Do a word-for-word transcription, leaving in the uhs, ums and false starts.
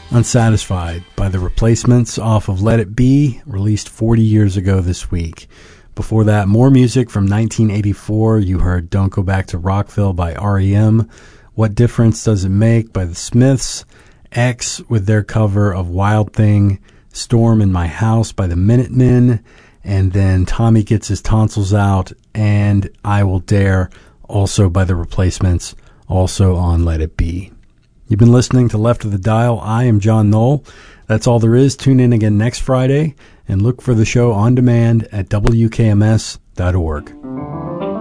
Unsatisfied by The Replacements off of Let It Be, released forty years ago this week. Before that, more music from nineteen eighty-four. You heard Don't Go Back to Rockville by R E M, What Difference Does It Make by The Smiths, X with their cover of Wild Thing, Storm in My House by the Minutemen, and then Tommy Gets His Tonsils Out and I Will Dare, also by The Replacements, also on Let It Be. You've been listening to Left of the Dial. I am John Knoll. That's all there is. Tune in again next Friday and look for the show on demand at W K M S dot org.